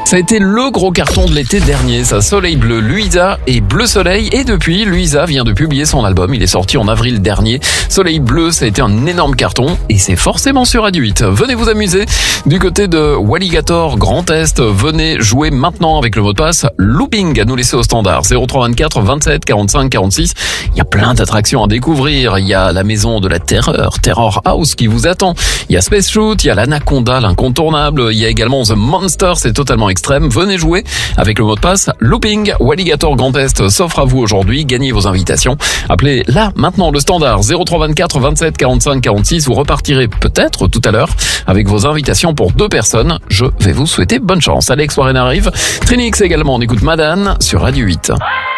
Ça a été le gros carton de l'été dernier, ça. Soleil bleu, Louisa et Bleu Soleil. Et depuis, Louisa vient de publier son album. Il est sorti en avril dernier. Soleil bleu, ça a été un énorme carton. Et c'est forcément sur Radio 8. Venez vous amuser du côté de Walligator, Grand Est. Venez jouer maintenant avec le mot de passe Looping à nous laisser au standard. 0324 27 45 46. Il y a plein d'attractions à découvrir. Il y a la maison de la terreur, Terror House qui vous attend. Il y a Space Shoot, il y a l'Anaconda, l'incontournable. Il y a également The Monster, c'est totalement extrême. Venez jouer avec le mot de passe Looping. Walligator Grand Est s'offre à vous aujourd'hui. Gagnez vos invitations. Appelez là maintenant le standard 0324 27 45 46. Vous repartirez peut-être tout à l'heure avec vos invitations pour 2 personnes. Je vais vous souhaiter bonne chance. Alex Warren arrive. Trinix également. On écoute Madane sur Radio 8.